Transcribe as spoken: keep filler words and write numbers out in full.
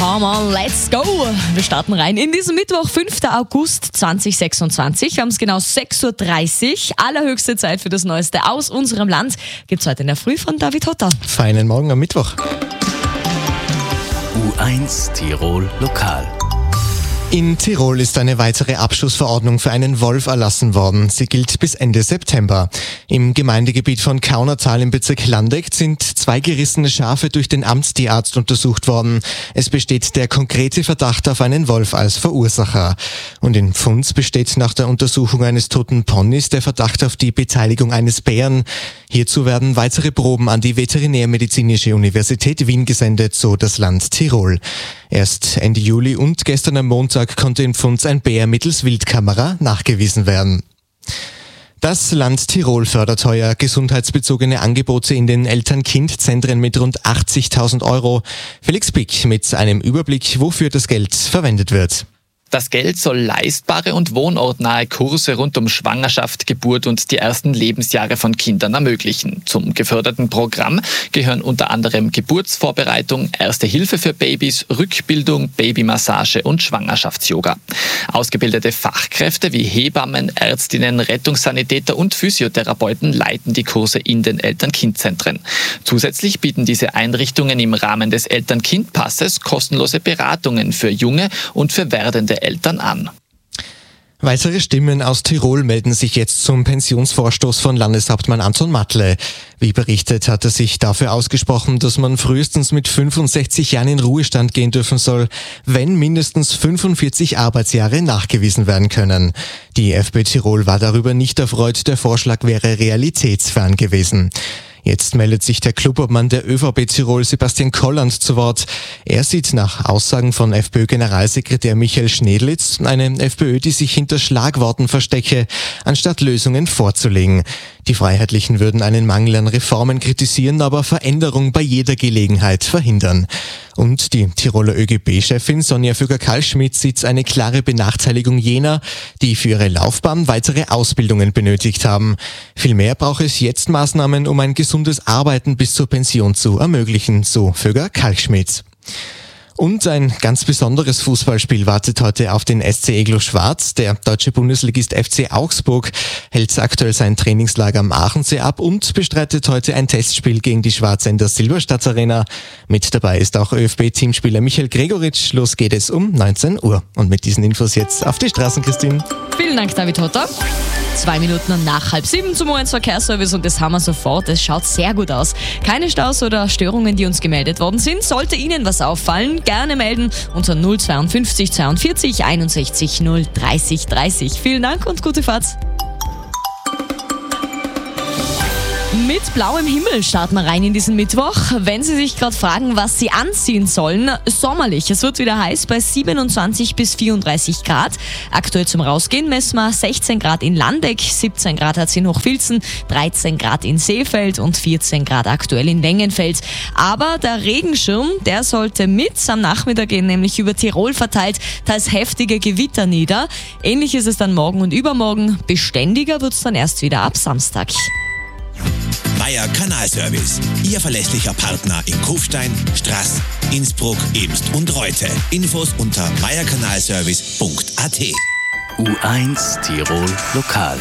Come on, let's go! Wir starten rein in diesen Mittwoch, fünften August zweitausendsechsundzwanzig. Wir haben es genau sechs Uhr dreißig. Allerhöchste Zeit für das Neueste aus unserem Land. Gibt's heute in der Früh von David Hotter. Feinen Morgen am Mittwoch. U eins Tirol Lokal. In Tirol ist eine weitere Abschussverordnung für einen Wolf erlassen worden. Sie gilt bis Ende September. Im Gemeindegebiet von Kaunertal im Bezirk Landeck sind zwei gerissene Schafe durch den Amtstierarzt untersucht worden. Es besteht der konkrete Verdacht auf einen Wolf als Verursacher. Und in Pfunds besteht nach der Untersuchung eines toten Ponys der Verdacht auf die Beteiligung eines Bären. Hierzu werden weitere Proben an die Veterinärmedizinische Universität Wien gesendet, so das Land Tirol. Erst Ende Juli und gestern am Montag konnte in Pfunds ein Bär mittels Wildkamera nachgewiesen werden. Das Land Tirol fördert heuer gesundheitsbezogene Angebote in den Eltern-Kind-Zentren mit rund achtzigtausend Euro. Felix Pick mit einem Überblick, wofür das Geld verwendet wird. Das Geld soll leistbare und wohnortnahe Kurse rund um Schwangerschaft, Geburt und die ersten Lebensjahre von Kindern ermöglichen. Zum geförderten Programm gehören unter anderem Geburtsvorbereitung, Erste Hilfe für Babys, Rückbildung, Babymassage und Schwangerschafts-Yoga. Ausgebildete Fachkräfte wie Hebammen, Ärztinnen, Rettungssanitäter und Physiotherapeuten leiten die Kurse in den Eltern-Kind-Zentren. Zusätzlich bieten diese Einrichtungen im Rahmen des Eltern-Kind-Passes kostenlose Beratungen für junge und für werdende Eltern an. Weitere Stimmen aus Tirol melden sich jetzt zum Pensionsvorstoß von Landeshauptmann Anton Matle. Wie berichtet, hat er sich dafür ausgesprochen, dass man frühestens mit fünfundsechzig Jahren in Ruhestand gehen dürfen soll, wenn mindestens fünfundvierzig Arbeitsjahre nachgewiesen werden können. Die FPÖ Tirol war darüber nicht erfreut, der Vorschlag wäre realitätsfern gewesen. Jetzt meldet sich der Clubobmann der ÖVP Tirol, Sebastian Kolland, zu Wort. Er sieht nach Aussagen von FPÖ-Generalsekretär Michael Schnedlitz eine FPÖ, die sich hinter Schlagworten verstecke, anstatt Lösungen vorzulegen. Die Freiheitlichen würden einen Mangel an Reformen kritisieren, aber Veränderung bei jeder Gelegenheit verhindern. Und die Tiroler ÖGB-Chefin Sonja Füger-Kalschmidt sieht eine klare Benachteiligung jener, die für ihre Laufbahn weitere Ausbildungen benötigt haben. Vielmehr braucht es jetzt Maßnahmen, um ein gesundes Arbeiten bis zur Pension zu ermöglichen, so Füger-Kalschmidt. Und ein ganz besonderes Fußballspiel wartet heute auf den S C Eglo Schwarz. Der deutsche Bundesligist F C Augsburg hält aktuell sein Trainingslager am Aachensee ab und bestreitet heute ein Testspiel gegen die Schwarzer in der Silberstadt Arena. Mit dabei ist auch ÖFB-Teamspieler Michael Gregoritsch. Los geht es um neunzehn Uhr. Und mit diesen Infos jetzt auf die Straßen, Christine. Vielen Dank, David Hotter. Zwei Minuten nach halb sieben zum U eins Verkehrsservice und das haben wir sofort. Es schaut sehr gut aus. Keine Staus oder Störungen, die uns gemeldet worden sind. Sollte Ihnen was auffallen, gerne melden unter null zweiundfünfzig zweiundvierzig einundsechzig null dreißig dreißig. Vielen Dank und gute Fahrt. Mit blauem Himmel starten wir rein in diesen Mittwoch. Wenn Sie sich gerade fragen, was Sie anziehen sollen, sommerlich. Es wird wieder heiß bei siebenundzwanzig bis vierunddreißig Grad. Aktuell zum Rausgehen messen wir sechzehn Grad in Landeck, siebzehn Grad hat es in Hochfilzen, dreizehn Grad in Seefeld und vierzehn Grad aktuell in Wengenfeld. Aber der Regenschirm, der sollte mit am Nachmittag gehen, nämlich über Tirol verteilt, teils heftige Gewitter nieder. Ähnlich ist es dann morgen und übermorgen. Beständiger wird es dann erst wieder ab Samstag. Meier Kanalservice, Ihr verlässlicher Partner in Kufstein, Straß, Innsbruck, Eemst und Reute. Infos unter meier kanalservice punkt a t. U eins Tirol Lokal.